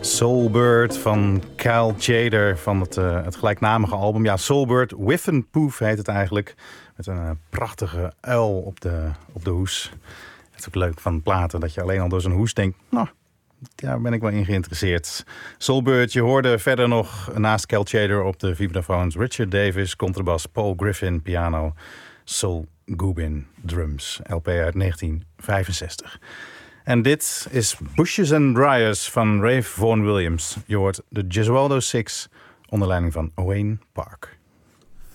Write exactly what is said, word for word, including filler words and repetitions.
Soulbird van Kyle Tjader van het, uh, het gelijknamige album. Ja, Soulbird, Whiff and Poof heet het eigenlijk. Met een uh, prachtige uil op de, op de hoes. Het is ook leuk van platen dat je alleen al door zo'n hoes denkt... nou, daar ben ik wel in geïnteresseerd. Soulbird, je hoorde verder nog naast Kyle Tjader op de vibrafoons... Richard Davis, contrabas, Paul Griffin, piano... Sol Gubin, drums, L P uit negentien vijfenzestig. En dit is Bushes and Briars van Ralph Vaughan Williams. Je hoort de Gesualdo Six onder leiding van Owain Park.